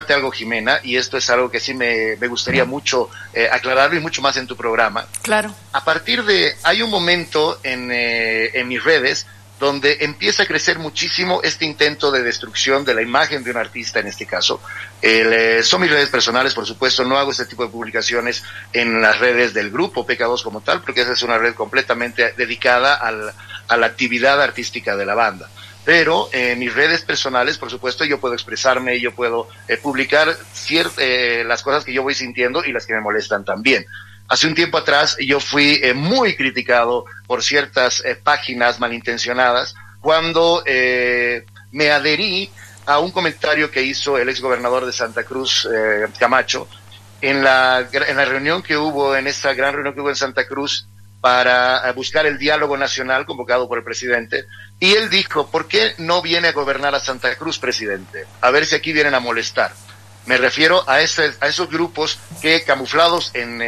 aclararte algo, Jimena, y esto es algo que sí me gustaría mucho aclararlo y mucho más en tu programa. Claro. Hay un momento en mis redes donde empieza a crecer muchísimo este intento de destrucción de la imagen de un artista en este caso. Son mis redes personales, por supuesto, no hago este tipo de publicaciones en las redes del grupo PK2 como tal, porque esa es una red completamente dedicada a la actividad artística de la banda. Pero en mis redes personales, por supuesto, yo puedo expresarme, yo puedo publicar las cosas que yo voy sintiendo y las que me molestan también. Hace un tiempo atrás yo fui muy criticado por ciertas páginas malintencionadas cuando me adherí a un comentario que hizo el exgobernador de Santa Cruz, Camacho, en la reunión que hubo, en esa gran reunión que hubo en Santa Cruz para buscar el diálogo nacional convocado por el presidente. Y él dijo, ¿por qué no viene a gobernar a Santa Cruz, presidente? A ver si aquí vienen a molestar. Me refiero a esos grupos que camuflados en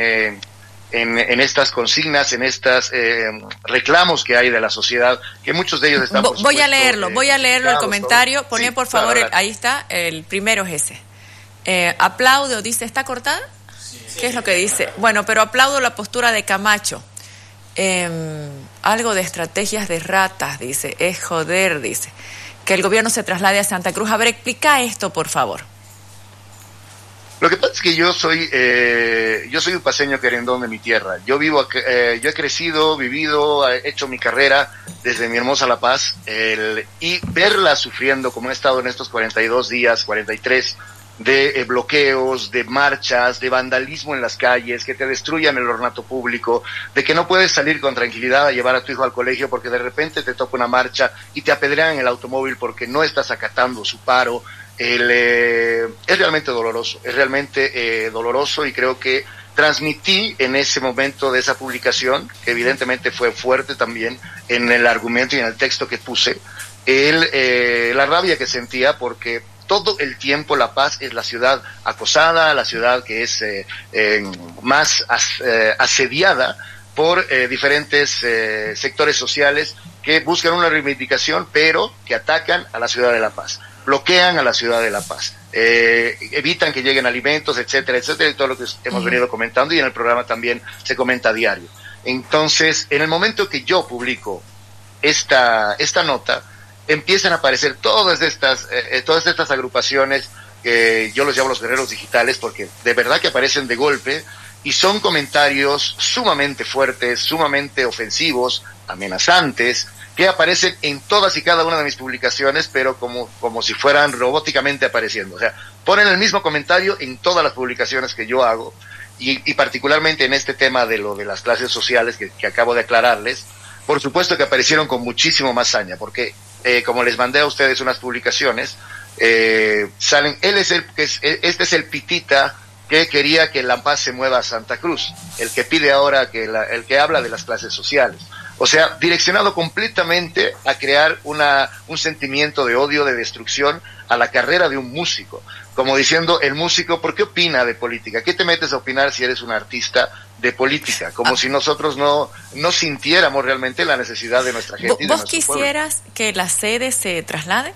estas consignas, en estos reclamos que hay de la sociedad, que muchos de ellos están... Voy a leerlo el comentario. Poné por favor, ahí está, el primero es ese. Aplaudo, dice, ¿está cortada? Sí. ¿Qué es lo que dice? Bueno, pero aplaudo la postura de Camacho. Algo de estrategias de ratas, dice, es joder, dice, que el gobierno se traslade a Santa Cruz. A ver, explica esto, por favor. Lo que pasa es que yo soy un paseño querendón de mi tierra. Yo he crecido, vivido, he hecho mi carrera desde mi hermosa La Paz, y verla sufriendo como he estado en estos 42 días, 43, de bloqueos, de marchas, de vandalismo en las calles, que te destruyan el ornato público, de que no puedes salir con tranquilidad a llevar a tu hijo al colegio porque de repente te toca una marcha y te apedrean el automóvil porque no estás acatando su paro. Es realmente doloroso, y creo que transmití en ese momento de esa publicación, que evidentemente fue fuerte también en el argumento y en el texto que puse, la rabia que sentía porque todo el tiempo La Paz es la ciudad acosada, la ciudad que es más asediada por diferentes sectores sociales que buscan una reivindicación, pero que atacan a la ciudad de La Paz, bloquean a la ciudad de La Paz, evitan que lleguen alimentos, etcétera, etcétera, y todo lo que hemos venido comentando, y en el programa también se comenta a diario. Entonces, en el momento que yo publico esta nota, empiezan a aparecer todas estas agrupaciones que yo los llamo los guerreros digitales, porque de verdad que aparecen de golpe, y son comentarios sumamente fuertes, sumamente ofensivos, amenazantes, que aparecen en todas y cada una de mis publicaciones, pero como si fueran robóticamente apareciendo. O sea, ponen el mismo comentario en todas las publicaciones que yo hago, y particularmente en este tema de lo de las clases sociales que acabo de aclararles. Por supuesto que aparecieron con muchísimo más saña, porque como les mandé a ustedes unas publicaciones, salen, este es el pitita que quería que La Paz se mueva a Santa Cruz, el que pide ahora el que habla de las clases sociales. O sea, direccionado completamente a crear un sentimiento de odio, de destrucción a la carrera de un músico. Como diciendo, el músico, ¿por qué opina de política? ¿Qué te metes a opinar si eres un artista de política? Como si nosotros no sintiéramos realmente la necesidad de nuestra gente. ¿Vos quisieras que la sede se traslade?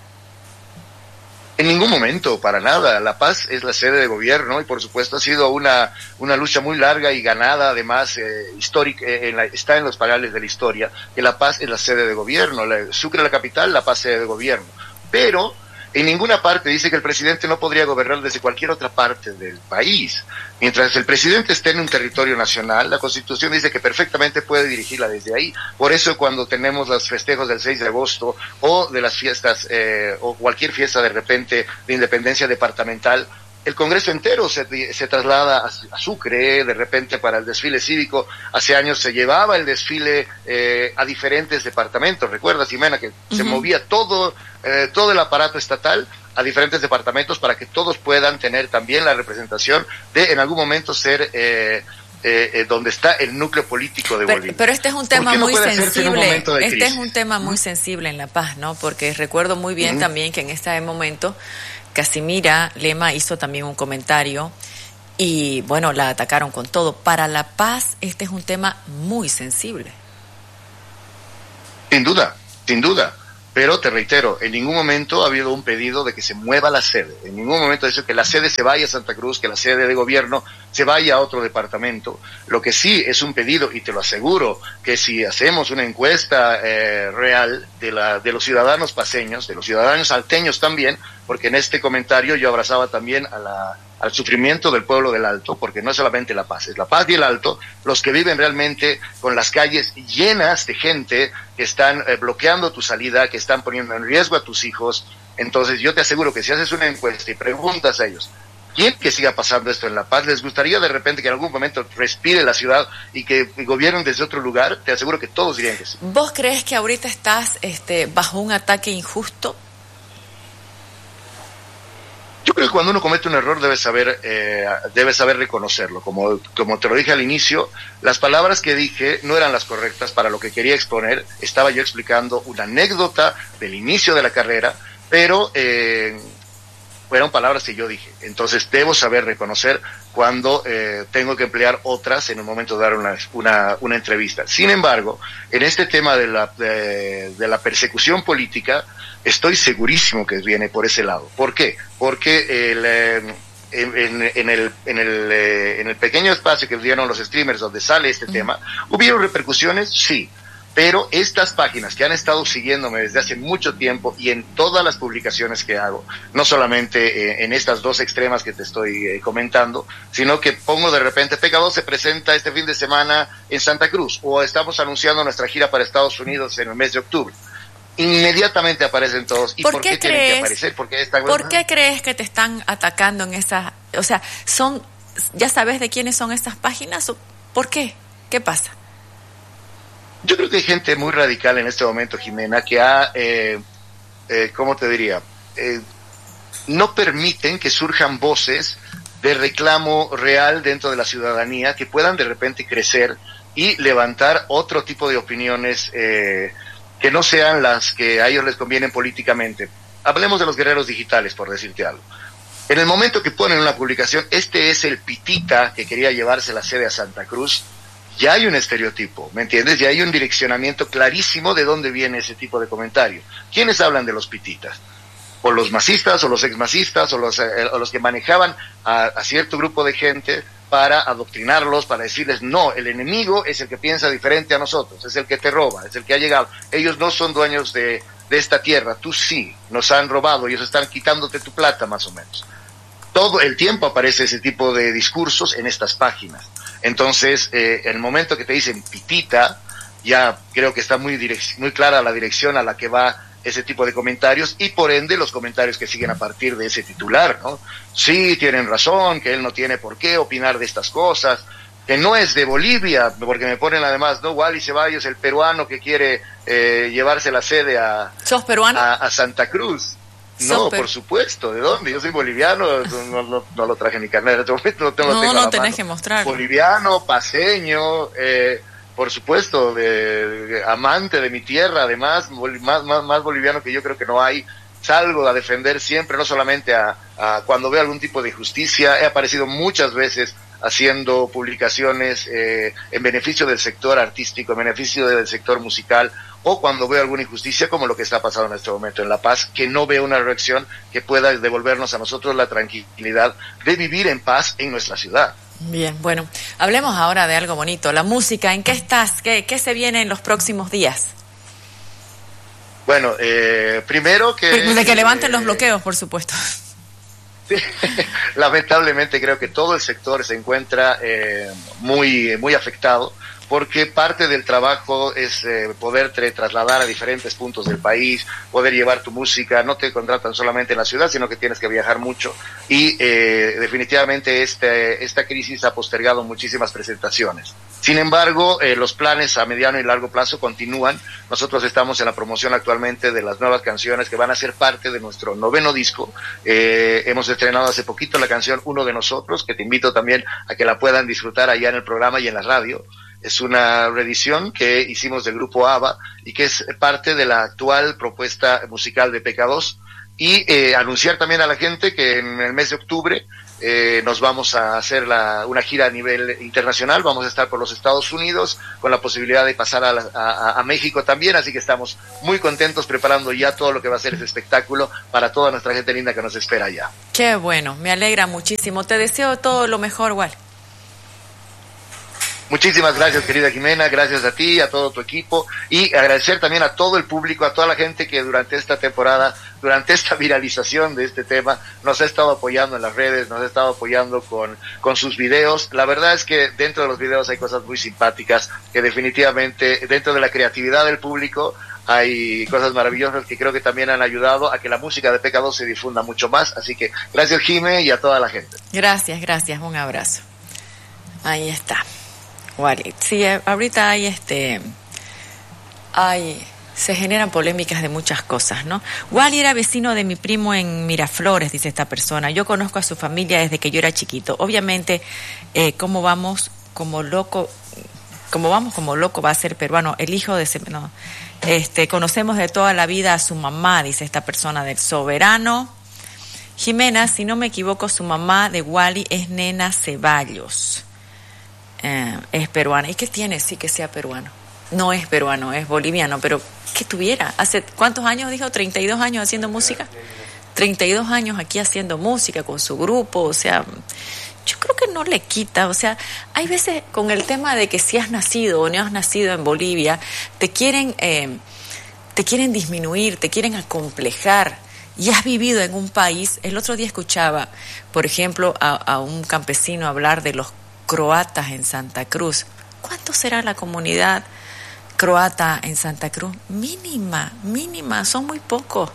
En ningún momento, para nada. La Paz es la sede de gobierno, y por supuesto ha sido una lucha muy larga y ganada, además histórica, está en los parales de la historia, que La Paz es la sede de gobierno, Sucre la capital, La Paz sede de gobierno. Pero en ninguna parte dice que el presidente no podría gobernar desde cualquier otra parte del país. Mientras el presidente esté en un territorio nacional, la Constitución dice que perfectamente puede dirigirla desde ahí. Por eso cuando tenemos los festejos del 6 de agosto o de las fiestas, o cualquier fiesta de repente de independencia departamental, el Congreso entero se traslada a Sucre, de repente para el desfile cívico. Hace años se llevaba el desfile a diferentes departamentos. ¿Recuerdas, Jimena, que se movía todo el aparato estatal a diferentes departamentos para que todos puedan tener también la representación de en algún momento ser donde está el núcleo político de Bolivia? Pero este es un tema muy sensible. Este es un tema muy sensible en La Paz, ¿no? Porque recuerdo muy bien también que en este momento Casimira Lema hizo también un comentario y, bueno, la atacaron con todo. Para La Paz este es un tema muy sensible. Sin duda. Pero te reitero, en ningún momento ha habido un pedido de que se mueva la sede. En ningún momento ha dicho que la sede se vaya a Santa Cruz, que la sede de gobierno se vaya a otro departamento. Lo que sí es un pedido, y te lo aseguro, que si hacemos una encuesta real de los ciudadanos paceños, de los ciudadanos salteños también, porque en este comentario yo abrazaba también al sufrimiento del pueblo del Alto, porque no es solamente La Paz, es La Paz y el Alto, los que viven realmente con las calles llenas de gente que están bloqueando tu salida, que están poniendo en riesgo a tus hijos. Entonces yo te aseguro que si haces una encuesta y preguntas a ellos, ¿quién que siga pasando esto en La Paz? ¿Les gustaría de repente que en algún momento respire la ciudad y que gobiernen desde otro lugar? Te aseguro que todos dirían que sí. ¿Vos crees que ahorita estás bajo un ataque injusto? Yo creo que cuando uno comete un error debe saber reconocerlo. Como te lo dije al inicio, las palabras que dije no eran las correctas para lo que quería exponer. Estaba yo explicando una anécdota del inicio de la carrera, pero fueron palabras que yo dije. Entonces debo saber reconocer cuando tengo que emplear otras en un momento de dar una entrevista. Sin embargo, en este tema de la persecución política, estoy segurísimo que viene por ese lado. ¿Por qué? Porque en el pequeño espacio que dieron los streamers donde sale este tema, ¿hubieron repercusiones? Sí. Pero estas páginas que han estado siguiéndome desde hace mucho tiempo y en todas las publicaciones que hago, no solamente en estas dos extremas que te estoy comentando, sino que pongo de repente, Pecado se presenta este fin de semana en Santa Cruz, o estamos anunciando nuestra gira para Estados Unidos en el mes de octubre. Inmediatamente aparecen todos. ¿Y por qué tienen que aparecer? ¿Por qué crees que te están atacando en esas? O sea, ¿ya sabes de quiénes son estas páginas? ¿Por qué? ¿Qué pasa? Yo creo que hay gente muy radical en este momento, Jimena, que ha, ¿cómo te diría? No permiten que surjan voces de reclamo real dentro de la ciudadanía que puedan de repente crecer y levantar otro tipo de opiniones que no sean las que a ellos les convienen políticamente. Hablemos de los guerreros digitales, por decirte algo. En el momento que ponen una publicación, este es el pitita que quería llevarse la sede a Santa Cruz, ya hay un estereotipo, ¿me entiendes? Ya hay un direccionamiento clarísimo de dónde viene ese tipo de comentario. ¿Quiénes hablan de los pititas? O los masistas, o los exmasistas, o los que manejaban a cierto grupo de gente para adoctrinarlos, para decirles, no, el enemigo es el que piensa diferente a nosotros, es el que te roba, es el que ha llegado. Ellos no son dueños de esta tierra, tú sí, nos han robado, ellos están quitándote tu plata más o menos. Todo el tiempo aparece ese tipo de discursos en estas páginas. Entonces, el momento que te dicen pitita, ya creo que está muy clara la dirección a la que va ese tipo de comentarios y por ende los comentarios que siguen a partir de ese titular, ¿no? Sí, tienen razón, que él no tiene por qué opinar de estas cosas, que no es de Bolivia, porque me ponen además, ¿no? Wally Ceballos, el peruano que quiere llevarse la sede ¿Sos peruano? a Santa Cruz. No, por supuesto. ¿De dónde? Yo soy boliviano, no lo traje en mi carnet en este momento, no tengo no tenés que mostrar. Boliviano, paceño, por supuesto, amante de mi tierra, además, más boliviano que yo creo que no hay. Salgo a defender siempre, no solamente a cuando veo algún tipo de injusticia. He aparecido muchas veces haciendo publicaciones en beneficio del sector artístico, en beneficio del sector musical, o cuando veo alguna injusticia como lo que está pasando en este momento en La Paz, que no veo una reacción que pueda devolvernos a nosotros la tranquilidad de vivir en paz en nuestra ciudad. Bien, bueno, hablemos ahora de algo bonito, la música. ¿En qué estás? ¿Qué se viene en los próximos días? Bueno, primero que... De que levanten los bloqueos, por supuesto. Sí, lamentablemente creo que todo el sector se encuentra muy afectado, porque parte del trabajo es poderte trasladar a diferentes puntos del país, poder llevar tu música. No te contratan solamente en la ciudad, sino que tienes que viajar mucho y definitivamente esta crisis ha postergado muchísimas presentaciones. Sin embargo, los planes a mediano y largo plazo continúan. Nosotros estamos en la promoción actualmente de las nuevas canciones que van a ser parte de nuestro 9º disco. Hemos estrenado hace poquito la canción Uno de Nosotros, que te invito también a que la puedan disfrutar allá en el programa y en la radio. Es una reedición que hicimos del grupo ABBA y que es parte de la actual propuesta musical de Pecado. y anunciar también a la gente que en el mes de octubre nos vamos a hacer una gira a nivel internacional. Vamos a estar por los Estados Unidos con la posibilidad de pasar a México también, así que estamos muy contentos preparando ya todo lo que va a ser ese espectáculo para toda nuestra gente linda que nos espera allá. Qué bueno, me alegra muchísimo, te deseo todo lo mejor, Wally. Muchísimas gracias, querida Jimena, gracias a ti, a todo tu equipo, y agradecer también a todo el público, a toda la gente que durante esta temporada, durante esta viralización de este tema, nos ha estado apoyando en las redes, nos ha estado apoyando con sus videos. La verdad es que dentro de los videos hay cosas muy simpáticas, que definitivamente dentro de la creatividad del público hay cosas maravillosas que creo que también han ayudado a que la música de Pecado se difunda mucho más. Así que gracias, Jime, y a toda la gente. Gracias, un abrazo. Ahí está. Wally. Sí, ahorita se generan polémicas de muchas cosas, ¿no? Wally era vecino de mi primo en Miraflores, dice esta persona. Yo conozco a su familia desde que yo era chiquito. Obviamente, como vamos como loco va a ser peruano. El hijo de ese, no. Conocemos de toda la vida a su mamá, dice esta persona del Soberano. Jimena, si no me equivoco, su mamá de Wally es Nena Ceballos. Es peruana. ¿Y qué tiene? Sí, que sea peruano. No es peruano, es boliviano, pero ¿qué tuviera? ¿Hace cuántos años dijo? 32 años haciendo música. 32 años aquí haciendo música con su grupo, o sea, yo creo que no le quita, o sea, hay veces con el tema de que si has nacido o no has nacido en Bolivia, te quieren disminuir, te quieren acomplejar. Y has vivido en un país. El otro día escuchaba, por ejemplo, a un campesino hablar de los croatas en Santa Cruz. ¿Cuánto será la comunidad croata en Santa Cruz? Mínima, son muy pocos.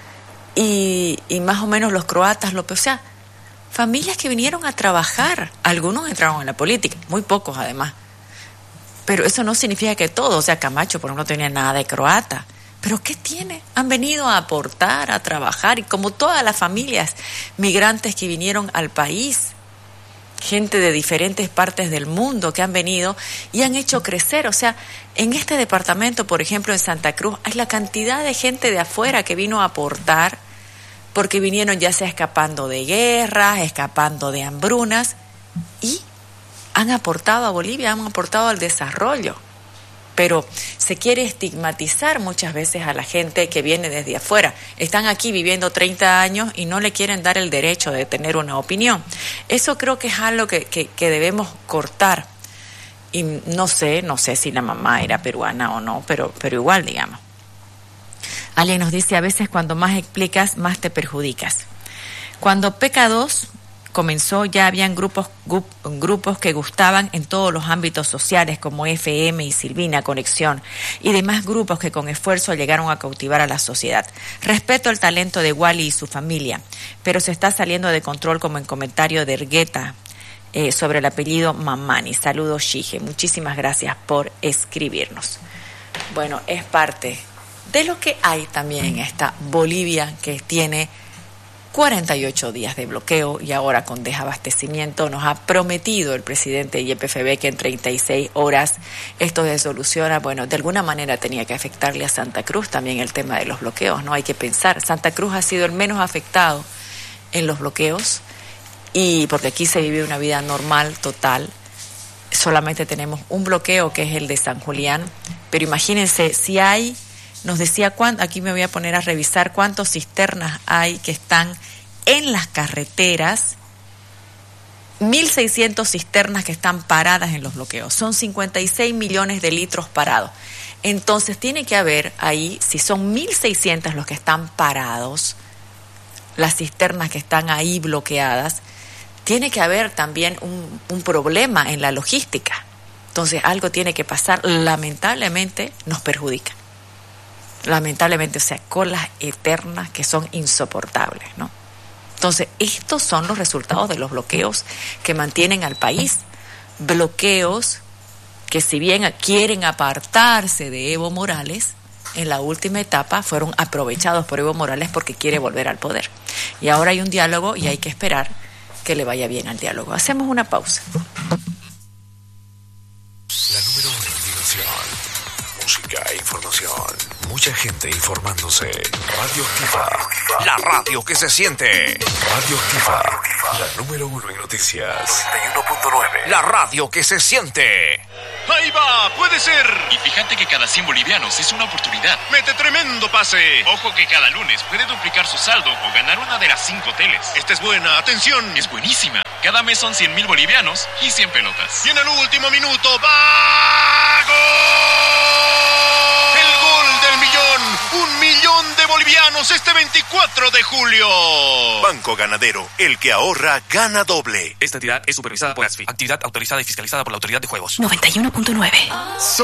Y más o menos los croatas, o sea, familias que vinieron a trabajar. Algunos entraron en la política, muy pocos además. Pero eso no significa que todos, o sea, Camacho, por ejemplo, no tenía nada de croata. ¿Pero qué tiene? Han venido a aportar, a trabajar, y como todas las familias migrantes que vinieron al país, gente de diferentes partes del mundo que han venido y han hecho crecer. O sea, en este departamento, por ejemplo, en Santa Cruz, hay la cantidad de gente de afuera que vino a aportar, porque vinieron ya sea escapando de guerras, escapando de hambrunas, y han aportado a Bolivia, han aportado al desarrollo. Pero se quiere estigmatizar muchas veces a la gente que viene desde afuera. Están aquí viviendo 30 años y no le quieren dar el derecho de tener una opinión. Eso creo que es algo que debemos cortar. Y no sé si la mamá era peruana o no, pero igual, digamos. Alguien nos dice, a veces cuando más explicas, más te perjudicas. Cuando Pecado comenzó, ya habían grupos que gustaban en todos los ámbitos sociales, como FM y Silvina, Conexión, y demás grupos que con esfuerzo llegaron a cautivar a la sociedad. Respeto el talento de Wally y su familia, pero se está saliendo de control, como en comentario de Ergueta sobre el apellido Mamani. Saludos, Shige. Muchísimas gracias por escribirnos. Bueno, es parte de lo que hay también en esta Bolivia, que tiene 48 días de bloqueo y ahora con desabastecimiento. Nos ha prometido el presidente de YPFB que en 36 horas esto se soluciona. Bueno, de alguna manera tenía que afectarle a Santa Cruz también el tema de los bloqueos, ¿no? Hay que pensar, Santa Cruz ha sido el menos afectado en los bloqueos, y porque aquí se vive una vida normal, total. Solamente tenemos un bloqueo, que es el de San Julián, pero imagínense, si hay... Nos decía, aquí me voy a poner a revisar cuántas cisternas hay que están en las carreteras. 1.600 cisternas que están paradas en los bloqueos. Son 56 millones de litros parados. Entonces tiene que haber ahí, si son 1.600 los que están parados, las cisternas que están ahí bloqueadas, tiene que haber también un problema en la logística. Entonces algo tiene que pasar. Lamentablemente nos perjudica. Lamentablemente, o sea, colas eternas que son insoportables, ¿no? Entonces, estos son los resultados de los bloqueos que mantienen al país. Bloqueos que, si bien quieren apartarse de Evo Morales, en la última etapa fueron aprovechados por Evo Morales porque quiere volver al poder. Y ahora hay un diálogo y hay que esperar que le vaya bien al diálogo. Hacemos una pausa. La número 1 en diversión, música e información. mucha gente informándose. Radioactiva, la radio que se siente. Radioactiva, la número 1 en noticias. 91.9, la radio que se siente. ¡Ahí va! ¡Puede ser! Y fíjate que cada 100 bolivianos es una oportunidad. ¡Mete tremendo pase! Ojo que cada lunes puede duplicar su saldo o ganar una de las 5 teles. Esta es buena, ¡atención! Es buenísima. Cada mes son 100.000 bolivianos y 100 pelotas. Y en el último minuto, ¡va! ¡Gol! ¡El gol del millón! ¡1 millón de bolivianos este 24 de julio! Banco Ganadero, el que ahorra, gana doble. Esta entidad es supervisada por ASFI, actividad autorizada y fiscalizada por la Autoridad de Juegos. 91.9